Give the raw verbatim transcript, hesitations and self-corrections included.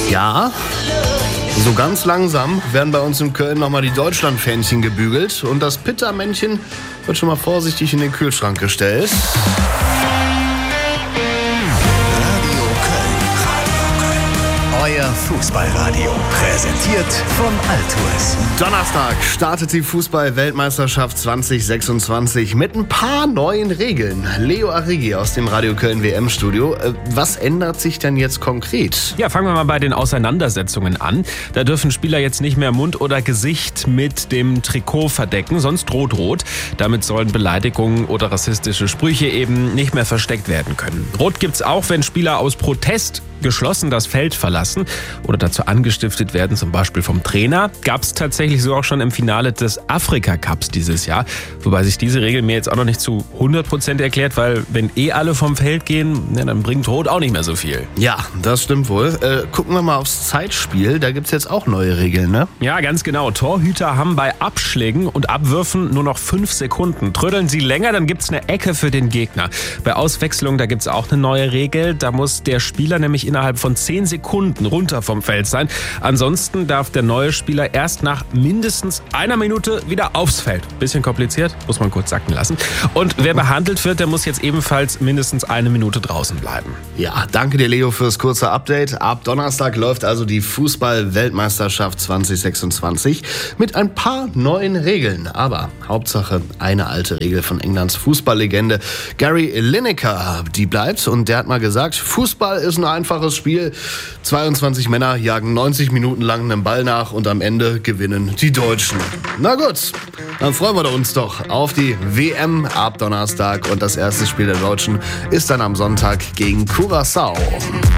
Ja, so ganz langsam werden bei uns in Köln nochmal die Deutschlandfähnchen gebügelt und das Pittermännchen wird schon mal vorsichtig in den Kühlschrank gestellt. Euer Fußballradio, präsentiert von Altours. Donnerstag startet die Fußball-Weltmeisterschaft zwanzig sechsundzwanzig mit ein paar neuen Regeln. Leo Arrighi aus dem Radio Köln W M-Studio. Was ändert sich denn jetzt konkret? Ja, fangen wir mal bei den Auseinandersetzungen an. Da dürfen Spieler jetzt nicht mehr Mund oder Gesicht mit dem Trikot verdecken, sonst droht rot. Damit sollen Beleidigungen oder rassistische Sprüche eben nicht mehr versteckt werden können. Rot gibt's auch, wenn Spieler aus Protest geschlossen das Feld verlassen oder dazu angestiftet werden, zum Beispiel vom Trainer. Gab es tatsächlich so auch schon im Finale des Afrika-Cups dieses Jahr. Wobei sich diese Regel mir jetzt auch noch nicht zu hundert Prozent erklärt, weil wenn eh alle vom Feld gehen, ja, dann bringt Rot auch nicht mehr so viel. Ja, das stimmt wohl. Äh, gucken wir mal aufs Zeitspiel. Da gibt's jetzt auch neue Regeln, ne? Ja, ganz genau. Torhüter haben bei Abschlägen und Abwürfen nur noch fünf Sekunden. Trödeln sie länger, dann gibt's eine Ecke für den Gegner. Bei Auswechslung, da gibt's auch eine neue Regel. Da muss der Spieler nämlich innerhalb von zehn Sekunden runter vom Feld sein. Ansonsten darf der neue Spieler erst nach mindestens einer Minute wieder aufs Feld. Bisschen kompliziert, muss man kurz sacken lassen. Und wer behandelt wird, der muss jetzt ebenfalls mindestens eine Minute draußen bleiben. Ja, danke dir, Leo, fürs kurze Update. Ab Donnerstag läuft also die Fußball-Weltmeisterschaft zwanzig sechsundzwanzig mit ein paar neuen Regeln. Aber Hauptsache eine alte Regel von Englands Fußballlegende Gary Lineker, die bleibt. Und der hat mal gesagt, Fußball ist ein einfaches Spiel. zweiundzwanzig Männer jagen neunzig Minuten lang einen Ball nach und am Ende gewinnen die Deutschen. Na gut, dann freuen wir uns doch auf die W M ab Donnerstag und das erste Spiel der Deutschen ist dann am Sonntag gegen Curaçao.